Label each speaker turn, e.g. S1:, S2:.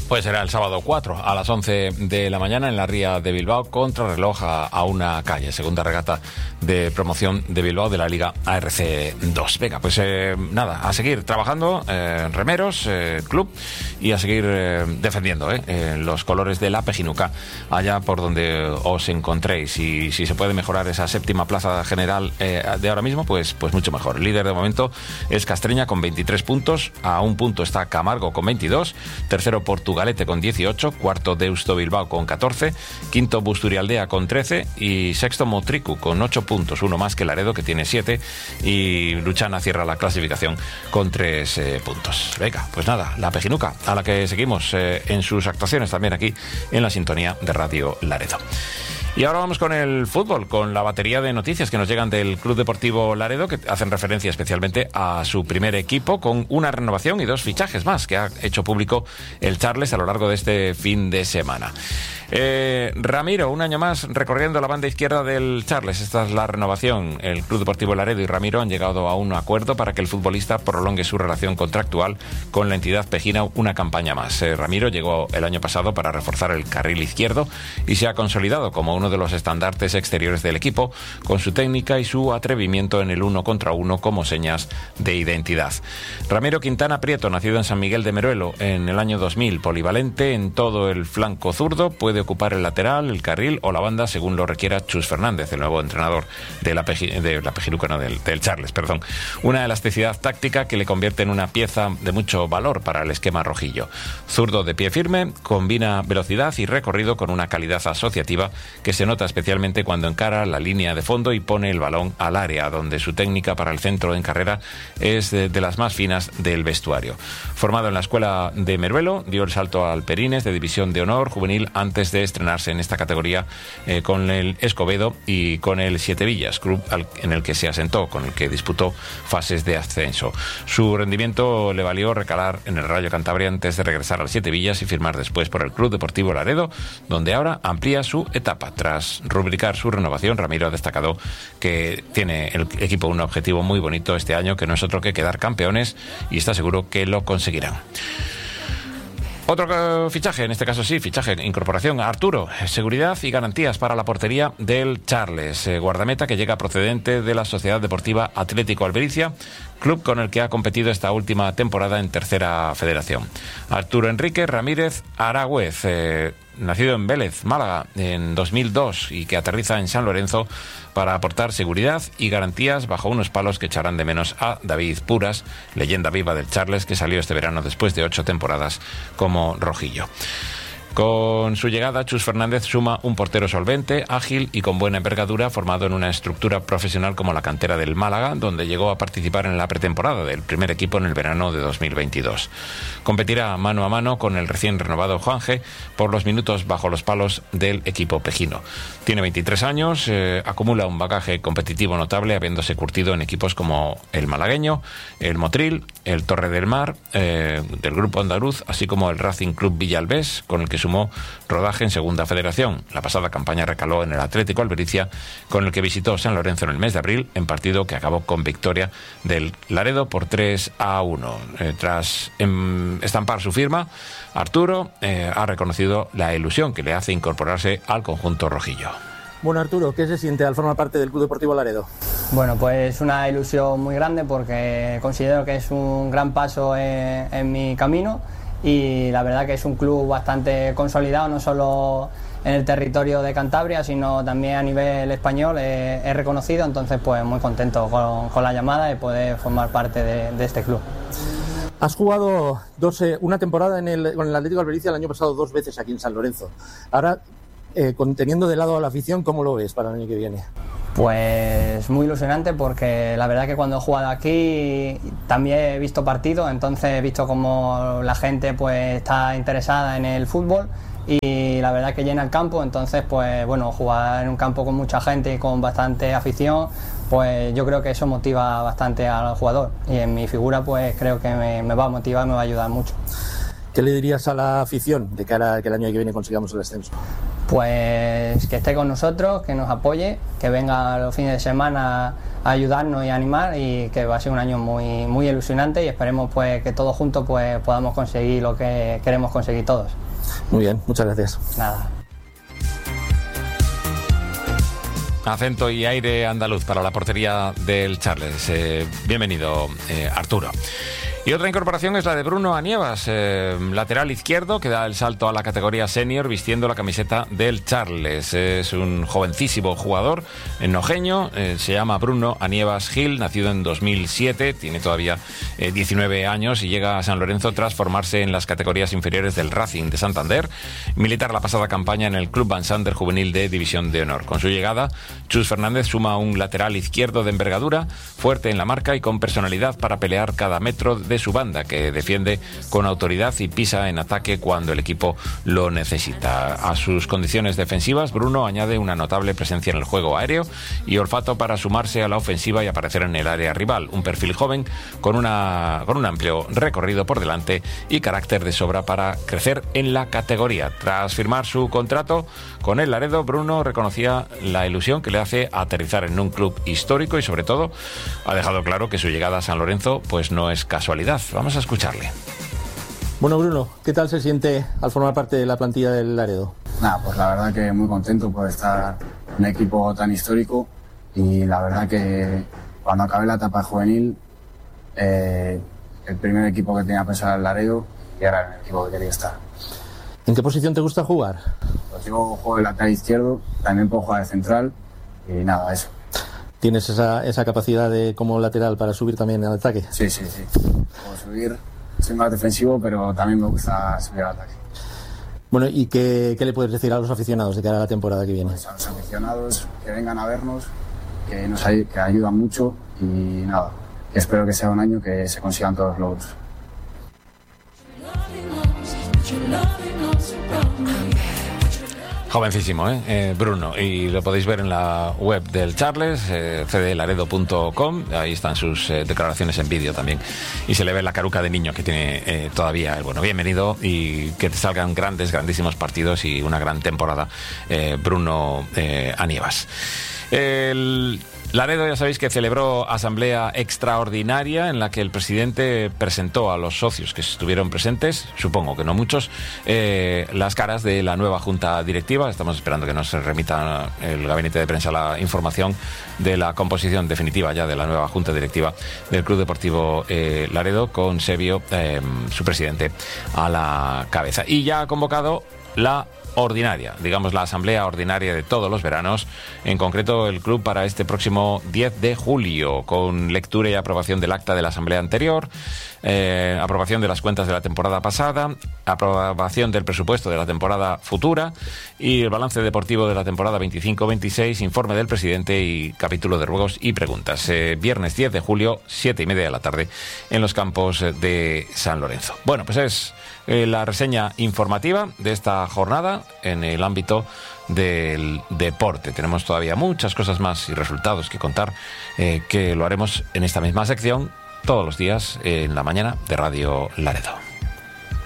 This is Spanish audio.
S1: Pues será el sábado 4 a las 11 de la mañana en la Ría de Bilbao, contrarreloj a una calle, segunda regata de promoción de Bilbao de la Liga ARC2. Venga, pues nada, a seguir trabajando, remeros, club, y a seguir defendiendo los colores de la Pejinuca allá por donde os encontréis. Y si se puede mejorar esa séptima plaza general de ahora mismo, pues mucho mejor. El líder de momento es Castreña con 23 puntos, a un punto está Camargo con 22, tercero Portugalete con 18, cuarto Deusto Bilbao con 14, quinto Busturialdea con 13 y sexto Motricu con 8 puntos, uno más que Laredo que tiene 7, y Luchana cierra la clasificación con 3 puntos. Venga, pues nada, la Pejinuca a la que seguimos en sus actuaciones también aquí en la sintonía de Radio Laredo. Y ahora vamos con el fútbol, con la batería de noticias que nos llegan del Club Deportivo Laredo, que hacen referencia especialmente a su primer equipo, con una renovación y 2 fichajes más que ha hecho público el Charles a lo largo de este fin de semana. Ramiro, un año más recorriendo la banda izquierda del Charles. Esta es la renovación. El Club Deportivo Laredo y Ramiro han llegado a un acuerdo para que el futbolista prolongue su relación contractual con la entidad pejina una campaña más. Ramiro llegó el año pasado para reforzar el carril izquierdo y se ha consolidado como uno de los estandartes exteriores del equipo, con su técnica y su atrevimiento en el 1 contra 1 como señas de identidad. Ramiro Quintana Prieto, nacido en San Miguel de Meruelo en el año 2000, polivalente en todo el flanco zurdo, puede ocupar el lateral, el carril o la banda según lo requiera Chus Fernández, el nuevo entrenador de la Pejinuca, no, del Charles, perdón. Una elasticidad táctica que le convierte en una pieza de mucho valor para el esquema rojillo. Zurdo de pie firme, combina velocidad y recorrido con una calidad asociativa que se nota especialmente cuando encara la línea de fondo y pone el balón al área, donde su técnica para el centro en carrera es de las más finas del vestuario. Formado en la escuela de Meruelo, dio el salto al Perines de División de Honor juvenil antes de estrenarse en esta categoría con el Escobedo y con el Siete Villas, club en el que se asentó, con el que disputó fases de ascenso. Su rendimiento le valió recalar en el Rayo Cantabria antes de regresar al Siete Villas y firmar después por el Club Deportivo Laredo, donde ahora amplía su etapa. Tras rubricar su renovación, Ramiro ha destacado que tiene el equipo un objetivo muy bonito este año, que no es otro que quedar campeones, y está seguro que lo conseguirán. Otro fichaje, en este caso sí, incorporación a Arturo, seguridad y garantías para la portería del Charles, guardameta que llega procedente de la Sociedad Deportiva Atlético Albericia, club con el que ha competido esta última temporada en Tercera Federación. Arturo Enrique Ramírez Aragüez, nacido en Vélez, Málaga, en 2002 y que aterriza en San Lorenzo para aportar seguridad y garantías bajo unos palos que echarán de menos a David Puras, leyenda viva del Charles, que salió este verano después de 8 temporadas como rojillo. Con su llegada, Chus Fernández suma un portero solvente, ágil y con buena envergadura, formado en una estructura profesional como la cantera del Málaga, donde llegó a participar en la pretemporada del primer equipo en el verano de 2022. Competirá mano a mano con el recién renovado Juanje por los minutos bajo los palos del equipo pejino. Tiene 23 años, acumula un bagaje competitivo notable, habiéndose curtido en equipos como el malagueño, el Motril, el Torre del Mar, del Grupo Andaluz, así como el Racing Club Villalbés, con el que sumó rodaje en Segunda Federación. La pasada campaña recaló en el Atlético Albericia, con el que visitó San Lorenzo en el mes de abril, en partido que acabó con victoria del Laredo por 3-1. Tras estampar su firma, Arturo ha reconocido la ilusión que le hace incorporarse al conjunto rojillo.
S2: Bueno, Arturo, ¿qué se siente al formar parte del Club Deportivo Laredo?
S3: Bueno, pues una ilusión muy grande porque considero que es un gran paso en mi camino, y la verdad que es un club bastante consolidado, no solo en el territorio de Cantabria, sino también a nivel español, es reconocido, entonces pues muy contento con la llamada de poder formar parte de este club.
S2: Has jugado una temporada con el Atlético Albericia el año pasado 2 veces aquí en San Lorenzo. Ahora, teniendo de lado a la afición, ¿cómo lo ves para el año que viene?
S3: Pues muy ilusionante, porque la verdad que cuando he jugado aquí también he visto partidos, entonces he visto cómo la gente pues está interesada en el fútbol y la verdad que llena el campo, entonces pues bueno, jugar en un campo con mucha gente y con bastante afición, pues yo creo que eso motiva bastante al jugador, y en mi figura pues creo que me va a motivar, me va a ayudar mucho.
S2: ¿Qué le dirías a la afición de cara a que el año que viene consigamos el ascenso?
S3: Pues que esté con nosotros, que nos apoye, que venga los fines de semana a ayudarnos y a animar, y que va a ser un año muy, muy ilusionante, y esperemos pues que todos juntos pues podamos conseguir lo que queremos conseguir todos.
S2: Muy bien, muchas gracias.
S3: Nada.
S1: Acento y aire andaluz para la portería del Charles. Bienvenido, Arturo. Y otra incorporación es la de Bruno Anievas, lateral izquierdo, que da el salto a la categoría senior vistiendo la camiseta del Charles. Es un jovencísimo jugador nojeño, se llama Bruno Anievas Gil, nacido en 2007, tiene todavía 19 años y llega a San Lorenzo tras formarse en las categorías inferiores del Racing de Santander, militar la pasada campaña en el Club Van Sander Juvenil de División de Honor. Con su llegada, Chus Fernández suma un lateral izquierdo de envergadura, fuerte en la marca y con personalidad para pelear cada metro de su banda, que defiende con autoridad y pisa en ataque cuando el equipo lo necesita. A sus condiciones defensivas, Bruno añade una notable presencia en el juego aéreo y olfato para sumarse a la ofensiva y aparecer en el área rival. Un perfil joven con un amplio recorrido por delante y carácter de sobra para crecer en la categoría. Tras firmar su contrato con el Laredo, Bruno reconocía la ilusión que le hace aterrizar en un club histórico y, sobre todo, ha dejado claro que su llegada a San Lorenzo pues no es casualidad. Vamos a escucharle.
S2: Bueno, Bruno, ¿qué tal se siente al formar parte de la plantilla del Laredo?
S4: Nada, pues la verdad que muy contento por estar en un equipo tan histórico, y la verdad que cuando acabé la etapa juvenil, el primer equipo que tenía pensado era el Laredo y era el equipo que quería estar.
S2: ¿En qué posición te gusta jugar?
S4: Pues yo juego de lateral izquierdo, también puedo jugar de central y nada, eso.
S2: ¿Tienes esa capacidad como lateral para subir también al ataque?
S4: Sí. Puedo subir, soy más defensivo, pero también me gusta subir al ataque.
S2: Bueno, ¿y qué le puedes decir a los aficionados de cara a la temporada que viene?
S4: Pues a los aficionados que vengan a vernos, que ayudan mucho, y nada, que espero que sea un año que se consigan todos los logros.
S1: Jovencísimo, Bruno, y lo podéis ver en la web del Charles, cdlaredo.com. Ahí están sus declaraciones en vídeo también, y se le ve la caruca de niño que tiene todavía. Bueno, bienvenido, y que te salgan grandísimos partidos y una gran temporada, Bruno Anievas. El Laredo, ya sabéis que celebró asamblea extraordinaria en la que el presidente presentó a los socios que estuvieron presentes, supongo que no muchos, las caras de la nueva junta directiva. Estamos esperando que nos remita el gabinete de prensa la información de la composición definitiva ya de la nueva junta directiva del Club Deportivo Laredo, con Sebio, su presidente, a la cabeza. Y ya ha convocado la ordinaria, digamos la asamblea ordinaria de todos los veranos, en concreto el club para este próximo 10 de julio, con lectura y aprobación del acta de la asamblea anterior, aprobación de las cuentas de la temporada pasada, aprobación del presupuesto de la temporada futura y el balance deportivo de la temporada 25-26, informe del presidente y capítulo de ruegos y preguntas. Viernes 10 de julio, 7:30 de la tarde, en los campos de San Lorenzo. Bueno, pues es la reseña informativa de esta jornada en el ámbito del deporte. Tenemos todavía muchas cosas más y resultados que contar, que lo haremos en esta misma sección todos los días en la mañana de Radio Laredo.